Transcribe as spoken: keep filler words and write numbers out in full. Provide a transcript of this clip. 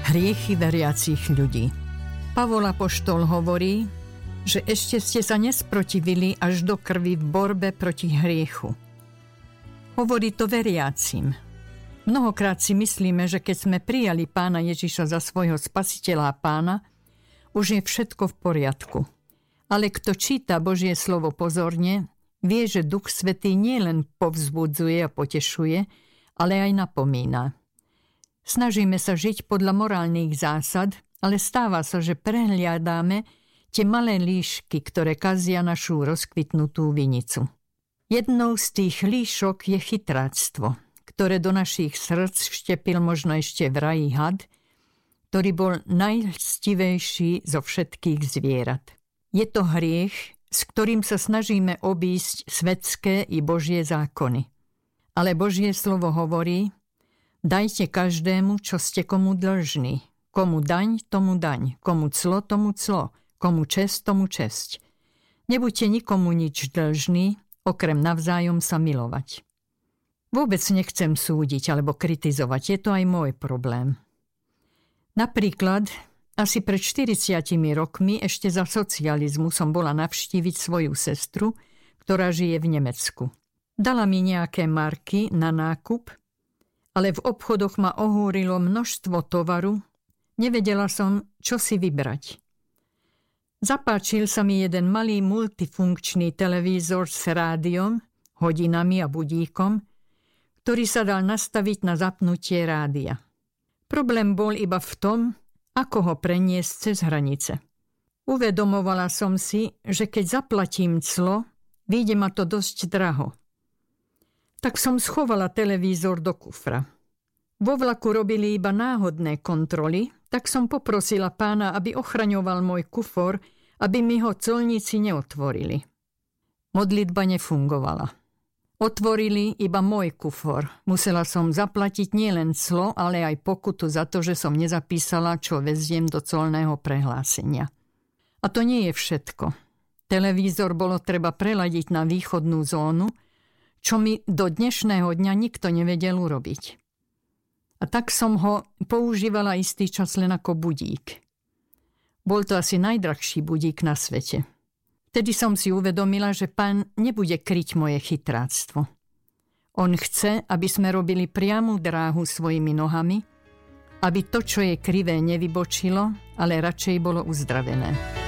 Hriechy veriacich ľudí. Pavol apoštol hovorí, že ešte ste sa nesprotivili až do krvi v borbe proti hriechu. Hovorí to veriacim. Mnohokrát si myslíme, že keď sme prijali Pána Ježiša za svojho spasiteľa a pána, už je všetko v poriadku. Ale kto číta Božie slovo pozorne, vie, že Duch Svätý nielen povzbudzuje a potešuje, ale aj napomína. Snažíme sa žiť podľa morálnych zásad, ale stáva sa, že prehliadáme tie malé líšky, ktoré kazia našu rozkvitnutú vinicu. Jednou z tých líšok je chytráctvo, ktoré do našich srdc štepil možno ešte v raji had, ktorý bol najlstivejší zo všetkých zvierat. Je to hriech, s ktorým sa snažíme obísť svetské i Božie zákony. Ale Božie slovo hovorí: dajte každému, čo ste komu dlžní. Komu daň, tomu daň. Komu clo, tomu clo. Komu česť, tomu česť. Nebuďte nikomu nič dlžní, okrem navzájom sa milovať. Vôbec nechcem súdiť alebo kritizovať, je to aj môj problém. Napríklad, asi pred štyridsiatimi rokmi ešte za socializmu som bola navštíviť svoju sestru, ktorá žije v Nemecku. Dala mi nejaké marky na nákup, ale v obchodoch ma ohúrilo množstvo tovaru, nevedela som, čo si vybrať. Zapáčil sa mi jeden malý multifunkčný televízor s rádiom, hodinami a budíkom, ktorý sa dal nastaviť na zapnutie rádia. Problém bol iba v tom, ako ho preniesť cez hranice. Uvedomovala som si, že keď zaplatím clo, vyjde ma to dosť draho. Tak som schovala televízor do kufra. Vo vlaku robili iba náhodné kontroly, tak som poprosila pána, aby ochraňoval môj kufor, aby mi ho colníci neotvorili. Modlitba nefungovala. Otvorili iba môj kufor. Musela som zaplatiť nielen clo, ale aj pokutu za to, že som nezapísala, čo veziem do colného prehlásenia. A to nie je všetko. Televízor bolo treba preladiť na východnú zónu, čo mi do dnešného dňa nikto nevedel urobiť. A tak som ho používala istý čas len ako budík. Bol to asi najdrahší budík na svete. Vtedy som si uvedomila, že Pán nebude kryť moje chytráctvo. On chce, aby sme robili priamu dráhu svojimi nohami, aby to, čo je krivé, nevybočilo, ale radšej bolo uzdravené.